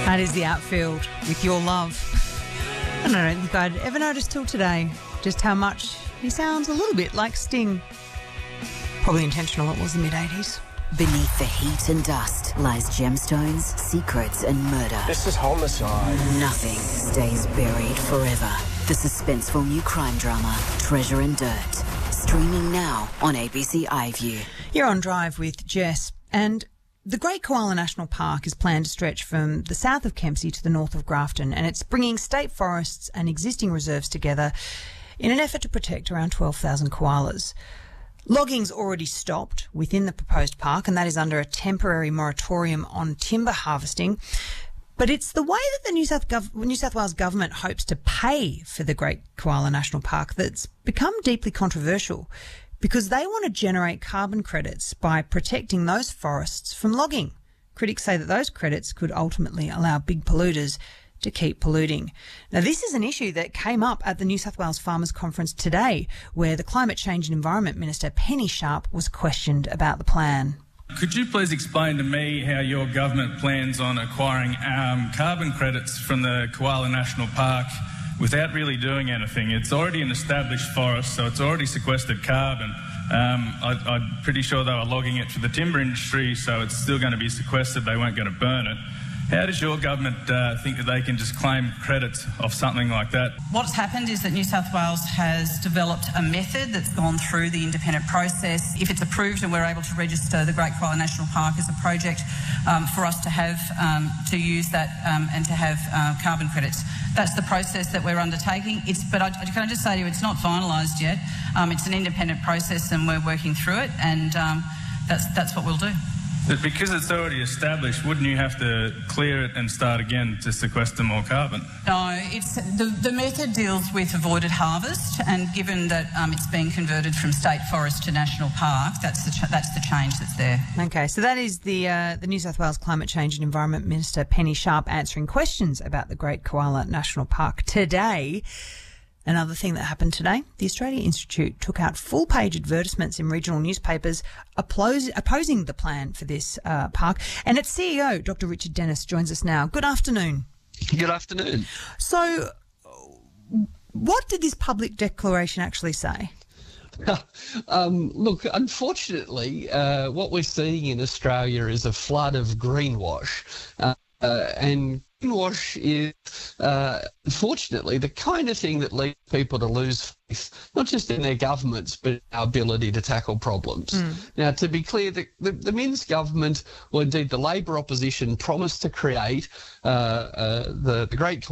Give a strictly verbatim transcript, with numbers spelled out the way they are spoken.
That is the outfield with Your Love. And I don't think I'd ever noticed till today just how much he sounds a little bit like Sting. Probably intentional, it was the mid-eighties. Beneath the heat and dust lies gemstones, secrets and murder. This is homicide. Nothing stays buried forever. The suspenseful new crime drama, Treasure and Dirt. Streaming now on A B C iView. You're on Drive with Jess, and the Great Koala National Park is planned to stretch from the south of Kempsey to the north of Grafton, and it's bringing state forests and existing reserves together in an effort to protect around twelve thousand koalas. Logging's already stopped within the proposed park, and that is under a temporary moratorium on timber harvesting. But it's the way that the New South, Gov- New South Wales government hopes to pay for the Great Koala National Park that's become deeply controversial, because they want to generate carbon credits by protecting those forests from logging. Critics say that those credits could ultimately allow big polluters to keep polluting. Now, this is an issue that came up at the New South Wales Farmers Conference today, where the Climate Change and Environment Minister, Penny Sharp, was questioned about the plan. Could you please explain to me how your government plans on acquiring um, carbon credits from the Koala National Park without really doing anything? It's already an established forest, so it's already sequestered carbon. Um, I, I'm pretty sure they were logging it for the timber industry, so it's still going to be sequestered. They weren't going to burn it. How does your government uh, think that they can just claim credits off something like that? What's happened is that New South Wales has developed a method that's gone through the independent process. If it's approved and we're able to register the Great Koala National Park as a project um, for us to have, um, to use that um, and to have uh, carbon credits. That's the process that we're undertaking. It's, but I, I can I just say to you, it's not finalised yet. Um, it's an independent process and we're working through it, and um, that's, that's what we'll do. But because it's already established, wouldn't you have to clear it and start again to sequester more carbon? No, it's the, the method deals with avoided harvest, and given that um, it's being converted from state forest to national park, that's the ch- that's the change that's there. Okay, so that is the uh, the New South Wales Climate Change and Environment Minister, Penny Sharp, answering questions about the Great Koala National Park today. Another thing that happened today, the Australia Institute took out full-page advertisements in regional newspapers oppose, opposing the plan for this uh, park. And its C E O, Doctor Richard Dennis, joins us now. Good afternoon. Good afternoon. So, what did this public declaration actually say? um, look, unfortunately, uh, what we're seeing in Australia is a flood of greenwash. Uh, uh, and greenwash is, uh, unfortunately, the kind of thing that leads people to lose faith, not just in their governments, but in our ability to tackle problems. Mm. Now, to be clear, the, the, the Minns government, or indeed the Labor opposition, promised to create uh, uh, the, the Great